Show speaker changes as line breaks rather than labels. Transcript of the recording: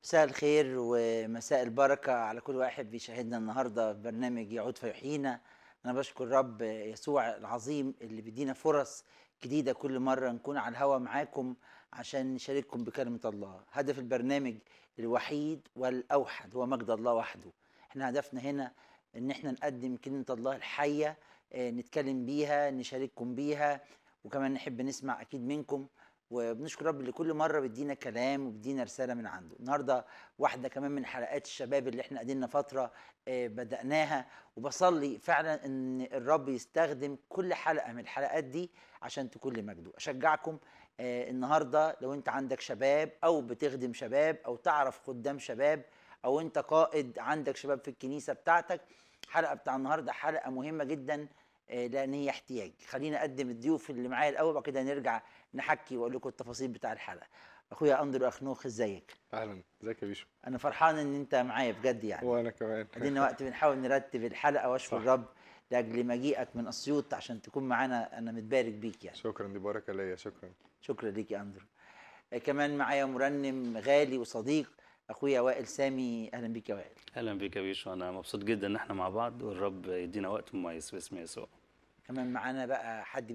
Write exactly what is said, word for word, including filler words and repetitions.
مساء الخير ومساء البركة على كل واحد بيشاهدنا النهاردة في برنامج يعود فيحيينا. أنا بشكر رب يسوع العظيم اللي بيدينا فرص جديدة كل مرة نكون على الهوا معاكم عشان نشارككم بكلمة الله. هدف البرنامج الوحيد والأوحد هو مجد الله وحده. احنا هدفنا هنا إن احنا نقدم كلمة الله الحية، آه، نتكلم بيها، نشارككم بيها، وكمان نحب نسمع أكيد منكم. وبنشكر رب اللي كل مره بيدينا كلام وبيدينا رساله من عنده. النهارده واحده كمان من حلقات الشباب اللي احنا قدمنا فتره آه، بدأناها، وبصلي فعلا ان الرب يستخدم كل حلقه من الحلقات دي عشان تكون لمجده. اشجعكم آه، النهارده لو انت عندك شباب او بتخدم شباب او تعرف خدام شباب او انت قائد عندك شباب في الكنيسه بتاعتك، الحلقه بتاع النهارده حلقه مهمه جدا، آه، لان هي احتياج. خلينا اقدم الضيوف اللي معايا الاول، وبعد كده نرجع نحكي واقول لكم التفاصيل بتاع الحلقه. اخويا اندرو اخنوخ، ازيك؟
اهلا، ازيك يا بيشو؟
انا فرحان ان انت معايا بجد يعني.
وانا كمان.
ادينا وقت بنحاول نرتب الحلقه، واشكر
صح.
الرب لاجل مجيئك من اسيوط عشان تكون معانا. انا متبارك بيك يعني.
شكرا، دي بركه ليا، شكرا.
شكرا ليك يا اندرو. آه، كمان معايا مرنم غالي وصديق، اخويا وائل سامي. اهلا بيك يا وائل.
اهلا بيك يا بيشو، انا مبسوط جدا ان احنا مع بعض والرب يدينا وقت مميز باسم يسوع.
كمان معانا بقى حد